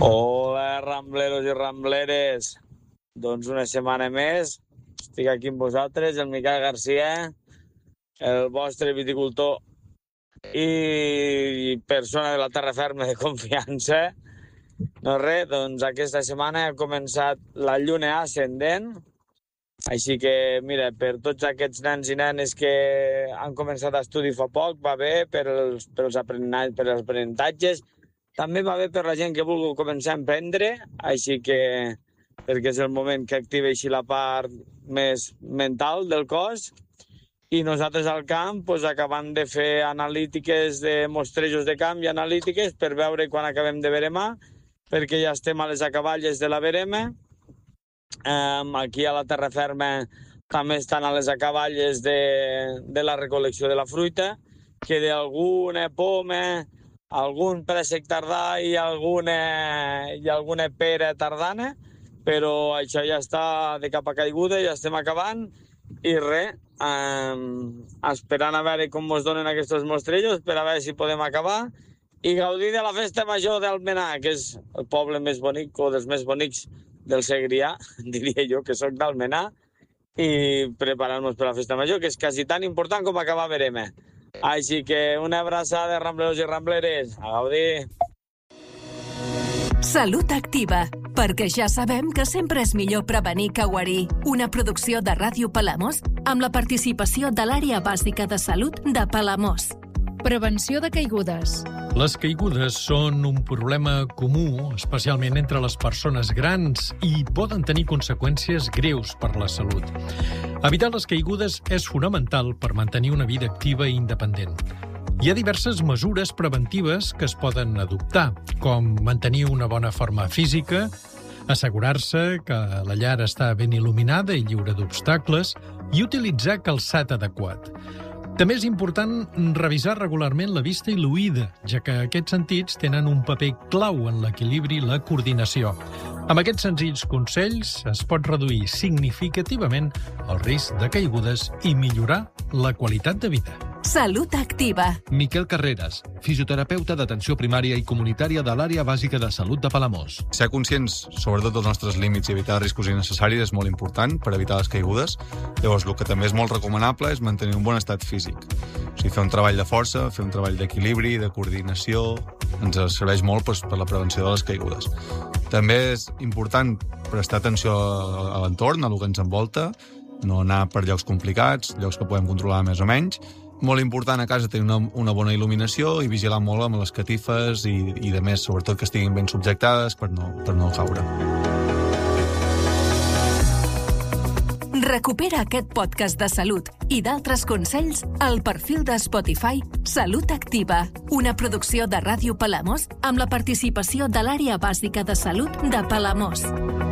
Hola, rambleros i rambleres. Doncs una setmana més. Estic aquí amb vosaltres, el Miquel Garcia, el vostre viticultor i persona de la terra ferma de confiança. No res, doncs aquesta setmana ha començat la lluna ascendent. Així que, mira, per tots aquests nens i nenes que han començat a estudi fa poc, va bé per els aprenentatges. També va bé per la gent que vulgui començar a emprendre, així que perquè és el moment que activa així la part més mental del cos. I nosaltres al camp acabam de fer analítiques de mostrejos de camp i analítiques per veure quan acabem de veremar, perquè ja estem a les acaballes de la verema. Aquí a la terra ferma també estan a les acaballes de la recol·lecció de la fruita, que d'alguna poma, algun préssec tardà i alguna pera tardana, però això ja està de capa caiguda, ja estem acabant, i res, esperant a veure com ens donen aquests mostrellos per a veure si podem acabar i gaudir de la festa major d'Almenar, que és el poble més bonic o dels més bonics del Segrià, diria jo, que soc d'Almenar, i preparar-nos per la festa major, que és quasi tan important com acabar verema. Així que una abraçada, rambleros i rambleres. A gaudir! Salut Activa, perquè ja sabem que sempre és millor prevenir que guarir. Una producció de Ràdio Palamós amb la participació de l'Àrea Bàsica de Salut de Palamós. Prevenció de caigudes. Les caigudes són un problema comú, especialment entre les persones grans, i poden tenir conseqüències greus per la salut. Evitar les caigudes és fonamental per mantenir una vida activa i independent. Hi ha diverses mesures preventives que es poden adoptar, com mantenir una bona forma física, assegurar-se que la llar està ben il·luminada i lliure d'obstacles i utilitzar calçat adequat. També és important revisar regularment la vista i l'oïda, ja que aquests sentits tenen un paper clau en l'equilibri i la coordinació. Amb aquests senzills consells es pot reduir significativament el risc de caigudes i millorar la qualitat de vida. Salut Activa. Miquel Carreras, fisioterapeuta d'atenció primària i comunitària de l'Àrea Bàsica de Salut de Palamós. Ser conscients, sobretot, dels nostres límits i evitar riscos innecessaris és molt important per evitar les caigudes. Llavors, el que també és molt recomanable és mantenir un bon estat físic. O sigui, fer un treball de força, fer un treball d'equilibri, de coordinació, ens serveix molt per la prevenció de les caigudes. També és important prestar atenció a l'entorn, a lo que ens envolta, no anar per llocs complicats, llocs que podem controlar més o menys. Molt important a casa tenir una bona il·luminació i vigilar molt amb les catifes i de més, sobretot que estiguin ben subjectades per no caure. Recupera aquest podcast de salut i d'altres consells al perfil de Spotify Salut Activa, una producció de Ràdio Palamós amb la participació de l'Àrea Bàsica de Salut de Palamós.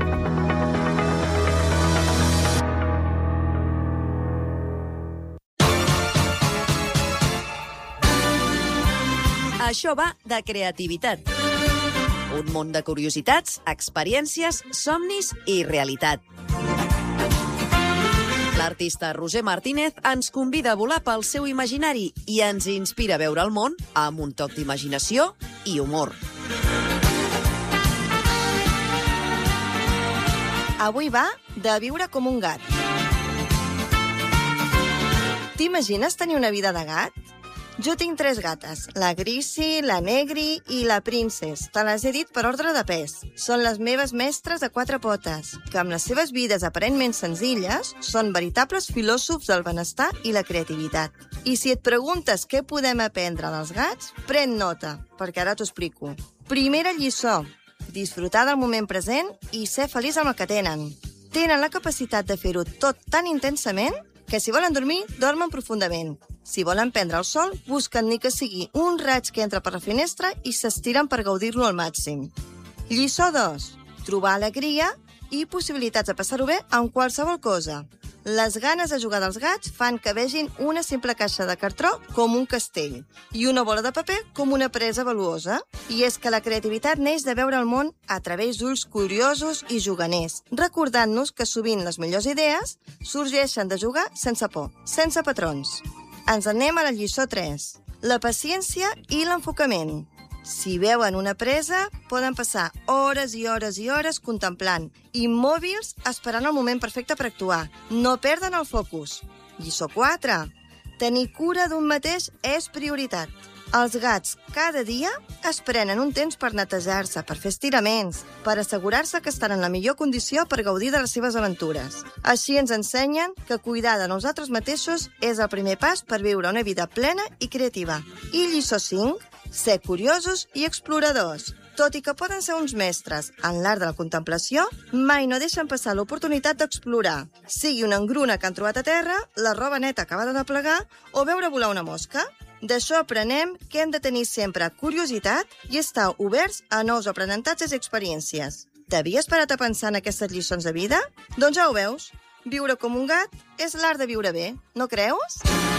Això va de creativitat. Un món de curiositats, experiències, somnis i realitat. L'artista Roser Martínez ens convida a volar pel seu imaginari i ens inspira a veure el món amb un toc d'imaginació i humor. Avui va de viure com un gat. T'imagines tenir una vida de gat? Jo tinc 3 gates, la Grisi, la Negri i la Princess. Te les he dit per ordre de pes. Són les meves mestres de 4 potes, que amb les seves vides aparentment senzilles són veritables filòsofs del benestar i la creativitat. I si et preguntes què podem aprendre dels gats, pren nota, perquè ara t'ho explico. Primera lliçó, disfrutar del moment present i ser feliç amb el que tenen. Tenen la capacitat de fer-ho tot tan intensament que si volen dormir, dormen profundament. Si volen prendre el sol, busquen ni que sigui un raig que entra per la finestra i s'estiren per gaudir-lo al màxim. Lliçó 2. Trobar alegria i possibilitats de passar-ho bé amb qualsevol cosa. Les ganes de jugar dels gats fan que vegin una simple caixa de cartró com un castell i una bola de paper com una presa valuosa. I és que la creativitat neix de veure el món a través d'ulls curiosos i juganers, recordant-nos que sovint les millors idees sorgeixen de jugar sense por, sense patrons. Ens anem a la lliçó 3. La paciència i l'enfocament. Si veuen una presa, poden passar hores i hores i hores contemplant, immòbils esperant el moment perfecte per actuar. No perden el focus. Lliçó 4. Tenir cura d'un mateix és prioritat. Els gats cada dia es prenen un temps per netejar-se, per fer estiraments, per assegurar-se que estan en la millor condició per gaudir de les seves aventures. Així ens ensenyen que cuidar de nosaltres mateixos és el primer pas per viure una vida plena i creativa. I lliçó 5. Ser curiosos i exploradors. Tot i que poden ser uns mestres en l'art de la contemplació, mai no deixen passar l'oportunitat d'explorar. Sigui una engruna que han trobat a terra, la roba neta acabada de plegar o veure volar una mosca. D'això aprenem que hem de tenir sempre curiositat i estar oberts a nous aprenentatges i experiències. T'havies parat a pensar en aquestes lliçons de vida? Doncs ja ho veus. Viure com un gat és l'art de viure bé, no creus?